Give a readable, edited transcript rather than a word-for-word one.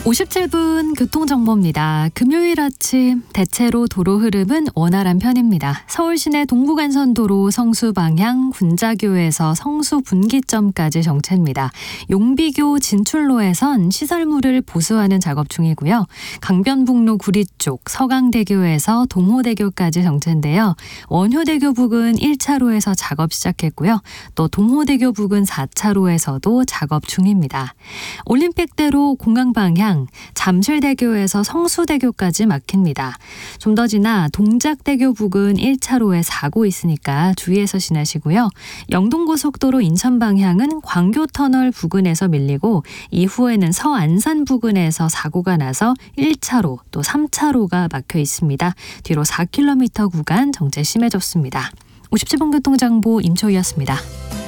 57분 교통정보입니다. 금요일 아침 대체로 도로 흐름은 원활한 편입니다. 서울 시내 동부간선도로 성수 방향 군자교에서 성수 분기점까지 정체입니다. 용비교 진출로에선 시설물을 보수하는 작업 중이고요. 강변북로 구리 쪽 서강대교에서 동호대교까지 정체인데요. 원효대교 부근 1차로에서 작업 시작했고요. 또 동호대교 부근 4차로에서도 작업 중입니다. 올림픽대로 공항 방향 잠실대교에서 성수대교까지 막힙니다. 좀 더 지나 동작대교 부근 1차로에 사고 있으니까 주의해서 지나시고요. 영동고속도로 인천 방향은 광교터널 부근에서 밀리고 이후에는 서안산 부근에서 사고가 나서 1차로 또 3차로가 막혀 있습니다. 뒤로 4km 구간 정체 심해졌습니다. 57분 교통정보 임초희였습니다.